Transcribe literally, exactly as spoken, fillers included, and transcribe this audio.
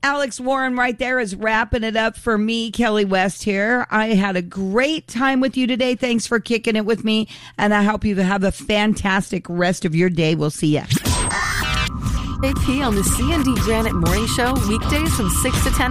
Alex Warren right there is wrapping it up for me, Kelly West here. I had a great time with you today. Thanks for kicking it with me, and I hope you have a fantastic rest of your day. We'll see ya. A P on the C and D Granite Morning Show, weekdays from six to ten